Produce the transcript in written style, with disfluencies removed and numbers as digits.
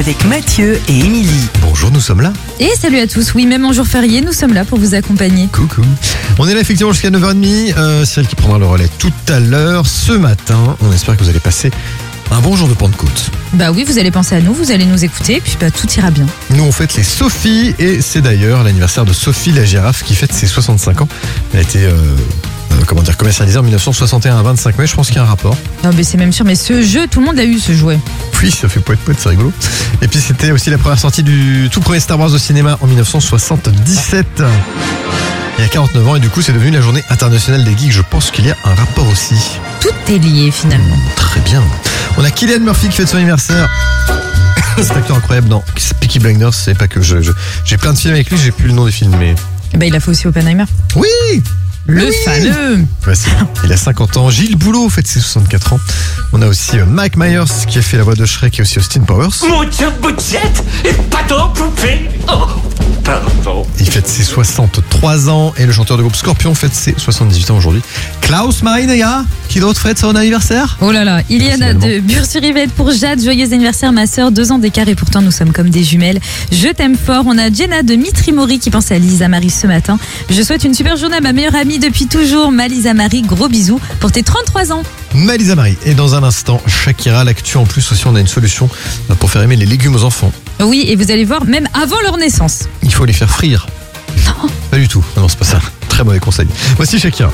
avec Mathieu et Émilie. Bonjour, nous sommes là. Et salut à tous, oui, même en jour férié, nous sommes là pour vous accompagner. Coucou. On est là effectivement jusqu'à 9h30. C'est elle qui prendra le relais tout à l'heure. Ce matin, on espère que vous allez passer un bon jour de Pentecôte. Bah oui, vous allez penser à nous, vous allez nous écouter, puis tout ira bien. Nous, on fête les Sophie et c'est d'ailleurs l'anniversaire de Sophie la girafe qui fête ses 65 ans. Elle a été commercialisée en 1961 à 25 mai. Je pense qu'il y a un rapport. Non, mais c'est même sûr, mais ce jeu, tout le monde l'a eu, ce jouet. Oui, ça fait poète, c'est rigolo. Et puis c'était aussi la première sortie du tout premier Star Wars au cinéma en 1977. Il y a 49 ans et du coup c'est devenu la journée internationale des geeks. Je pense qu'il y a un rapport aussi. Tout est lié finalement. Très bien. On a Cillian Murphy qui fête son anniversaire. C'est un acteur incroyable dans Peaky Blinders. C'est pas que j'ai plein de films avec lui, j'ai plus le nom des films, mais. Bah, il a fait aussi Oppenheimer. Oui. Le fameux. Ouais, il a 50 ans. Gilles Boulot fête ses 64 ans. On a aussi Mike Myers qui a fait la voix de Shrek et aussi Austin Powers. Mon Dieu, Boudjette et pas de poupée. Oh, pardon. Il fête ses 63 ans et le chanteur de groupe Scorpion fête ses 78 ans aujourd'hui. Klaus Marinea, qui d'autre fête son anniversaire? Oh là là, Iliana de Bure-sur-Yvette pour Jade, joyeux anniversaire ma sœur, 2 ans d'écart et pourtant nous sommes comme des jumelles. Je t'aime fort. On a Jenna de Mitrimori qui pense à Lisa Marie ce matin. Je souhaite une super journée à ma meilleure amie depuis toujours, Malisa Marie, gros bisous pour tes 33 ans. Malisa Marie. Et dans un instant, Shakira, l'actu en plus aussi, on a une solution pour faire aimer les légumes aux enfants. Oui, et vous allez voir, même avant leur naissance. Il faut les faire frire. Non. Pas du tout. Non, c'est pas ça. Très mauvais conseil. Voici Shakira.